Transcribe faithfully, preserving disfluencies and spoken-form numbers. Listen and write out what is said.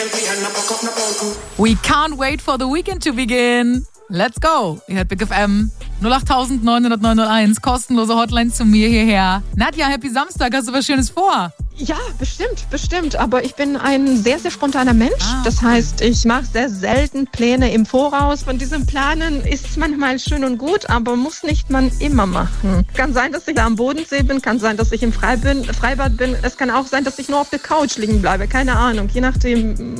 We can't wait for the weekend to begin. Let's go. Ihr hört Big F M. null acht neun null null neun null eins. Kostenlose Hotline zu mir hierher. Nadja, happy Samstag. Hast du was Schönes vor? Ja, bestimmt, bestimmt. Aber ich bin ein sehr, sehr spontaner Mensch. Ah, das heißt, ich mache sehr selten Pläne im Voraus. Von diesem Planen ist manchmal schön und gut, aber muss nicht man immer machen. Kann sein, dass ich da am Bodensee bin, kann sein, dass ich im Freibad bin. Es kann auch sein, dass ich nur auf der Couch liegen bleibe. Keine Ahnung, je nachdem,